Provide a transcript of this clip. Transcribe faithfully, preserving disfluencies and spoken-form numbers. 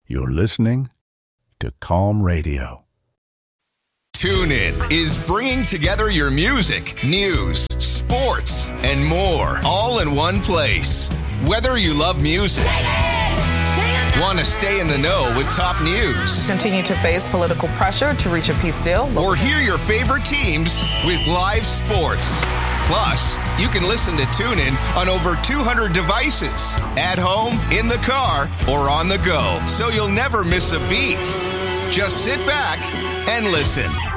You're listening to Calm Radio. TuneIn is bringing together your music, news, sports, and more, all in one place. Whether you love music, want to stay in the know with top news, continue to face political pressure to reach a peace deal, or hear your favorite teams with live sports. Plus, you can listen to TuneIn on over two hundred devices, at home, in the car, or on the go, so you'll never miss a beat. Just sit back and listen.